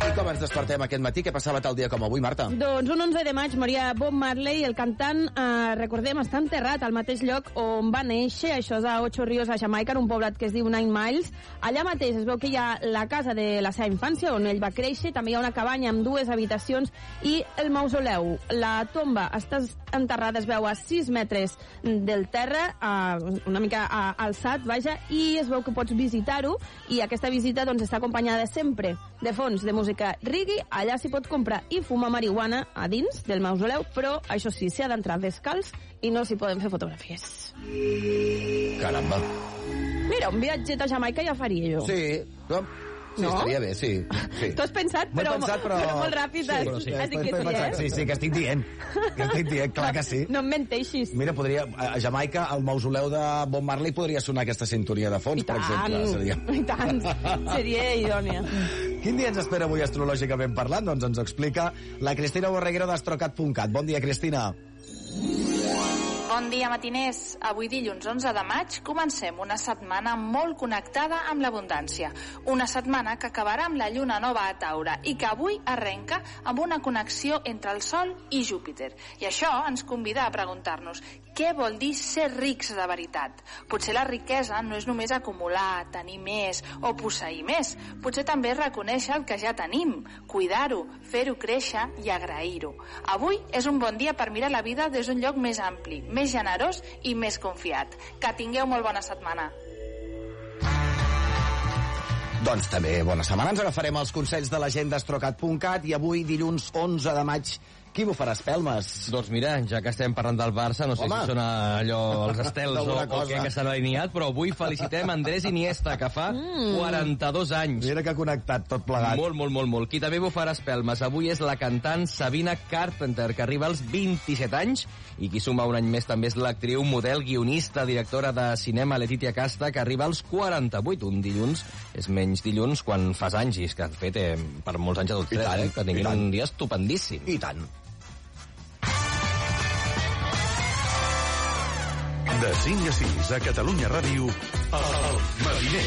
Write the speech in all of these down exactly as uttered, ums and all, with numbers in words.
I com ens despertem aquest matí? Què passava tal dia com avui, Marta? Doncs un onze de maig moria Bob Marley, el cantant, eh, recordem, està enterrat al mateix lloc on va néixer, això és a Ocho Ríos, a Jamaica, en un poblat que es diu Nine Miles. Allà mateix es veu que hi ha la casa de la seva infància, on ell va créixer, també hi ha una cabanya amb dues habitacions i el mausoleu. La tomba està enterrada, es veu, a sis metres del terra, eh, una mica eh, alçat, vaja, i es veu que pots visitar-ho, i aquesta visita doncs està acompanyada sempre de fons de música reggae. Allà s'hi pot comprar i fumar marihuana a dins del mausoleu, però això sí, s'ha d'entrar descalç i no s'hi poden fer fotografies. Caramba. Mira, un viatget a Jamaica ja faria jo. Sí, però... Sí, no? estaria bé, sí. sí. Tu has pensat, però, pensat, però... però molt ràpid. Sí, has, però sí. has dit que sí, pensat, eh? sí, sí, que estic dient. Que estic dient, clar que sí. No em menteixis. Mira, podria, a Jamaica, al mausoleu de Bob Marley podria sonar aquesta sintonia de fons, I tant, per exemple. Seria... I tant, seria idònia. Quin dia ens espera avui astrològicament parlant? Doncs ens ho explica la Cristina Borreguero d'astrocat punt cat. Bon dia, Cristina. Bon dia, matiners. Avui dilluns onze de maig comencem una setmana molt connectada amb l'abundància. Una setmana que acabarà amb la lluna nova a Taure i que avui arrenca amb una connexió entre el Sol i Júpiter. I això ens convida a preguntar-nos què vol dir ser rics de veritat. Potser la riquesa no és només acumular, tenir més o posseir més. Potser també és reconèixer el que ja tenim, cuidar-ho, fer-ho créixer i agrair-ho. Avui és un bon dia per mirar la vida des d'un lloc més ampli, més generós i més confiat. Que tingueu molt bona setmana. Doncs també bona setmana. Ens agafarem els consells de la gent d'astrocat punt cat i avui, dilluns onze de maig, qui bufarà espelmes? Doncs mira, ja que estem parlant del Barça, no sé Home. si són allò els estels o, o què que s'han alineat, però avui felicitem Andrés Iniesta, que fa mm. quaranta-dos anys. Mira que ha connectat tot plegat. Molt, molt, molt, molt. Qui també bufarà espelmes avui és la cantant Sabina Carpenter, que arriba als vint-i-set anys, i qui suma un any més també és l'actriu, model, guionista, directora de cinema Letitia Casta, que arriba als quaranta-vuit. Un dilluns és menys dilluns quan fas anys, i és que, de fet, eh, per molts anys a tots tres, eh, que tinguin un dia estupendíssim. I tant. De cinc a sis a Catalunya Ràdio, El Matiner.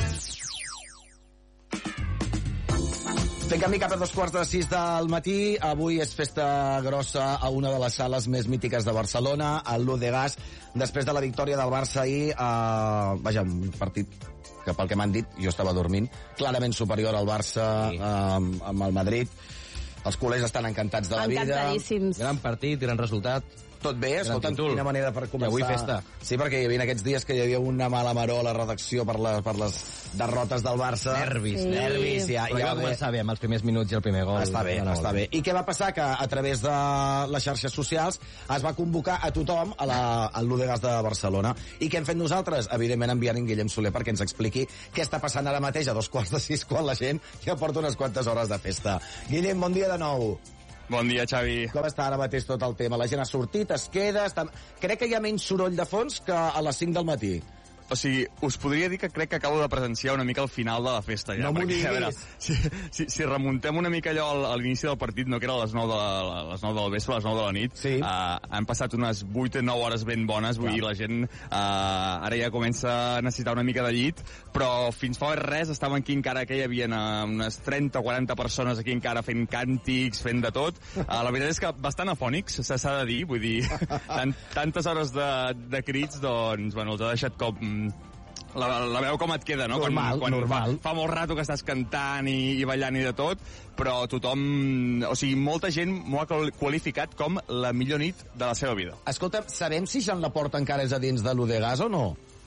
Fent camí cap a dos quarts de sis del matí. Avui és festa grossa a una de les sales més mítiques de Barcelona, al Luz de Gas, després de la victòria del Barça ahir. Uh, vaja, un partit que, pel que m'han dit, jo estava dormint, clarament superior al Barça, sí. uh, amb el Madrid. Els culers estan encantats de la vida. Encantadíssims. Gran partit, gran resultat. Tot bé, escolta'm, quina manera per començar. I avui festa. Sí, perquè hi havia aquests dies que hi havia una mala maror a la redacció per, la, per les derrotes del Barça. Nervis, sí. Nervis, ja. Però ja va començar bé, amb els primers minuts i el primer gol. Està bé, no, està bé. I què va passar? Que a través de les xarxes socials es va convocar a tothom a la, al Luz de Gas de Barcelona. I què hem fet nosaltres? Evidentment enviant en Guillem Soler perquè ens expliqui què està passant ara mateix a dos quarts de sis quan la gent ja porta unes quantes hores de festa. Guillem, bon dia de nou. Bon dia, Xavi. Com està ara mateix tot el tema? La gent ha sortit, es queda... Està... Crec que hi ha menys soroll de fons que a les cinc del matí. O sigui, us podria dir que crec que acabo de presenciar una mica el final de la festa ja. No m'ho perquè, a veure, diguis. si, si, si remuntem una mica allò al, a l'inici del partit, no, que era a les nou, de, a les nou del vespre, a les nou de la nit, sí. uh, han passat unes vuit o nou hores ben bones, vull dir, la gent uh, ara ja comença a necessitar una mica de llit, però fins fa res estaven aquí encara que hi havia uh, unes trenta o quaranta persones aquí encara fent càntics, fent de tot. Uh, la veritat és que bastant afònics, s'ha de dir, vull dir, tant, tantes hores de, de crits, doncs, bueno, els ha deixat com... La, la veu com et queda, no? Normal, quan, quan normal. Fa, fa molt rato que estàs cantant i, i ballant i de tot, però tothom... O sigui, molta gent m'ho ha qualificat com la millor nit de la seva vida. Escolta, sabem si Jean Laporta encara és a dins de Luz de Gas o no?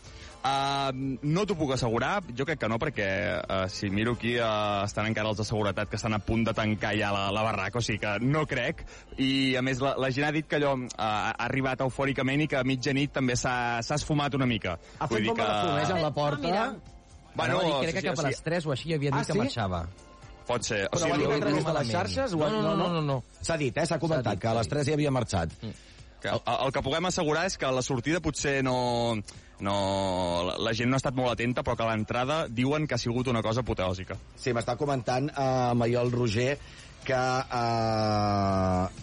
Uh, no t'ho puc assegurar, jo crec que no, perquè uh, si miro aquí uh, estan encara els de seguretat que estan a punt de tancar ja la, la barraca, o sigui que no crec, i a més la, la gent ha dit que allò uh, ha arribat eufòricament i que a mitjanit també s'ha esfumat una mica. Ha fet bomba de fum, eh, Jean Laporta? Ah, bueno, no, crec que cap a les tres o així havia dit ah, que sí? marxava. Pot ser. O Però sigui, ho ha dit a través de les malament. xarxes? No, no, no, no, no. S'ha dit, eh? S'ha comentat dit, que a les tres hi havia marxat. Que el, el que puguem assegurar és que la sortida potser no... no la, la gent no ha estat molt atenta, però que a l'entrada diuen que ha sigut una cosa apoteòsica. Sí, m'està comentant uh, Maiol Roger que uh,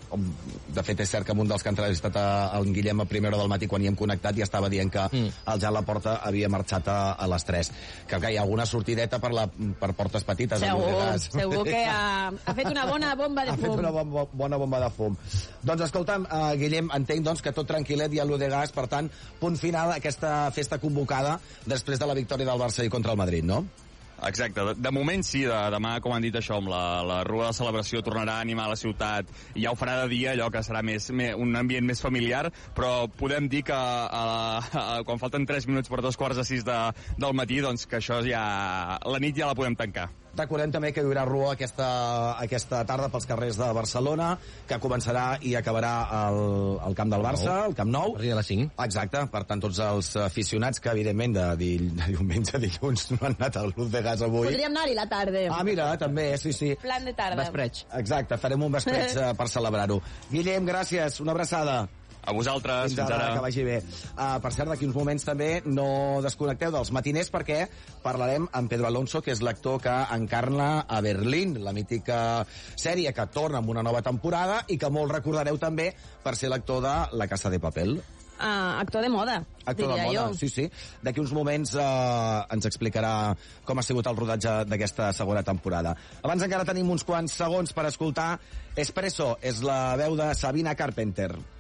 de fet és cert que un dels que ha entrevistat el Guillem a primera hora del matí quan hi hem connectat ja estava dient que mm. el Jan Laporta havia marxat a, a les tres. Crec que hi ha alguna sortideta per, la, per portes petites. Segur, segur que ha, ha fet una bona bomba de fum. Ha fet una bona, bona bomba de fum. Doncs escolta'm, uh, Guillem, entenc doncs, que tot tranquil·let i a l'U de Gas, per tant, punt final a aquesta festa convocada després de la victòria del Barça i contra el Madrid, no? Exacte. De, de moment sí, de, demà, com han dit això, amb la, la rua de celebració tornarà a animar la ciutat i ja ho farà de dia, allò que serà més, més un ambient més familiar, però podem dir que a la, a, quan falten tres minuts per dos quarts de sis de, del matí, doncs que això ja... la nit ja la podem tancar. Recordem també que hi haurà rua aquesta, aquesta tarda pels carrers de Barcelona, que començarà i acabarà al, al Camp del Barça, al Camp Nou. A les cinc. Exacte, per tant, tots els aficionats que, evidentment, de, de, de diumenge a dilluns no han anat al Club de Gas avui. Podríem anar-hi la tarda. Ah, mira, també, sí, sí. Plan de tarda. Vespreig. Exacte, farem un vespreig uh, per celebrar-ho. Guillem, gràcies, una abraçada. A vosaltres, fins, fins ara. Que vagi bé. Uh, per cert, d'aquí uns moments també no desconnecteu dels matiners perquè parlarem amb Pedro Alonso, que és l'actor que encarna a Berlín, la mítica sèrie que torna amb una nova temporada i que molt recordareu també per ser l'actor de La Casa de Papel. Uh, actor de moda, actor diria de moda, jo. sí, sí. D'aquí uns moments uh, ens explicarà com ha sigut el rodatge d'aquesta segona temporada. Abans encara tenim uns quants segons per escoltar Espresso, és la veu de Sabina Carpenter.